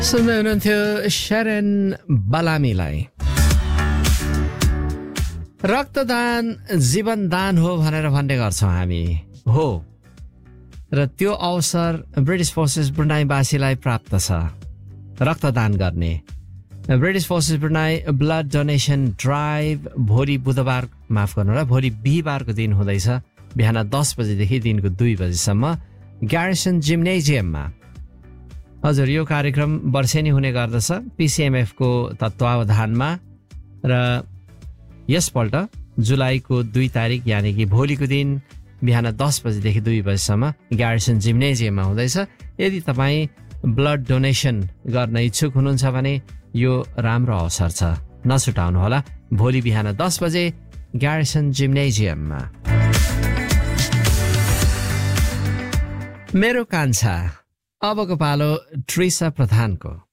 सुन्दै हुनुहुन्थ्यो शरण बलामीलाई। रक्तदान जीवनदान हो भनेर भन्ने गर्छौँ हामी, हो, र त्यो अवसर ब्रिटिस फोर्सेस ब्रुनाईवासीलाई प्राप्त छ रक्तदान गर्ने। British forces Brunei blood donation drive भोलि बुधबार, माफ गर्नुहोला, भोलि बिहिबारको दिन हुँदैछ, बिहान 10 बजेदेखि दिनको 2 बजेसम्म ग्यारिसन जिम्नेजियममा। हजुर, यो कार्यक्रम वर्षेनी हुने गर्दछ पिसिएमएफको तत्वावधानमा, र यसपल्ट जुलाईको 2 तारिक यानि कि भोलिको दिन बिहान 10 बजेदेखि 2 बजेसम्म ग्यारिसन जिम्नेजियममा हुँदैछ। यदि तपाईँ ब्लड डोनेसन गर्न इच्छुक हुनुहुन्छ भने यो राम्रो अवसर छ, नछुटाउनुहोला। भोलि बिहान 10 बजे ग्यारिसन जिम्नेजियममा। मेरो कान्छा, अबको पालो ट्रिसा प्रधानको।